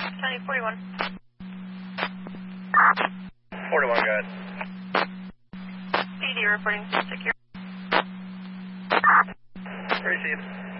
County 41. 41, go ahead. PD reporting secure. Received.